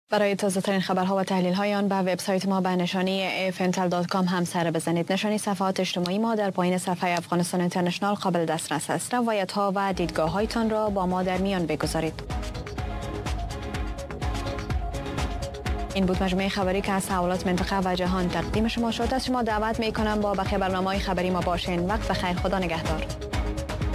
برای تازه‌ترین خبرها و تحلیل‌های آن به وبسایت ما به نشانی afntel.com هم سر بزنید. نشانی صفحات اجتماعی ما در پایین صفحه افغانستان اینترنشنال قابل دسترس است. روایت‌ها و دیدگاه‌هایتان را با ما در میان بگذارید. این بود مجموعه خبری که از تحولات منطقه و جهان تقدیم شما شد. از شما دعوت می‌کنم با بقیه برنامه‌های خبری ما باشین. وقت بخیر، خدا نگهدار.